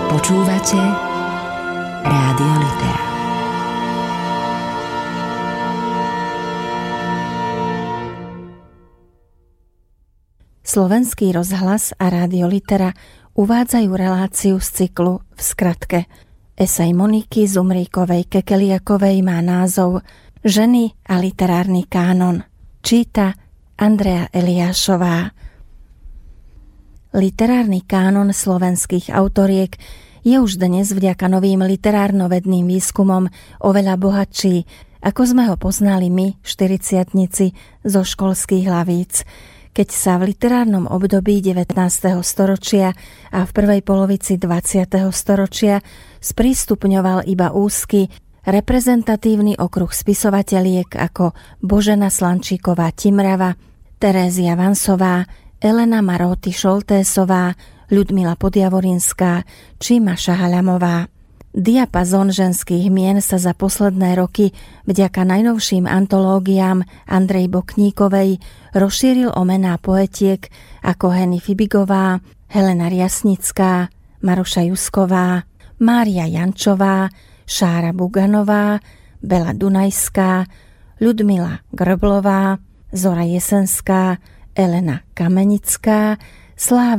Počúvate Rádio Litera. Slovenský rozhlas a Rádio Litera uvádzajú reláciu z cyklu V skratke. Esej Moniky Zumríkovej-Kekeliakovej má názov Ženy a literárny kánon. Číta Andrea Eliášová. Literárny kánon slovenských autoriek je už dnes vďaka novým literárno-vedným výskumom oveľa bohatší, ako sme ho poznali my, štyridsiatnici, zo školských hlavíc, keď sa v literárnom období 19. storočia a v prvej polovici 20. storočia sprístupňoval iba úzky, reprezentatívny okruh spisovateliek ako Božena Slančíková-Timrava, Terézia Vansová, Elena Maróty Šoltésová, Ľudmila Podjavorinská či Maša Haľamová. Diapazón ženských mien sa za posledné roky vďaka najnovším antológiám Andrej Bokníkovej rozšíril o mená poetiek ako Heny Fibigová, Helena Riasnická, Maruša Jusková, Mária Jančová, Šára Buganová, Bela Dunajská, Ľudmila Grblová, Zora Jesenská, Elena Kamenická, Sláva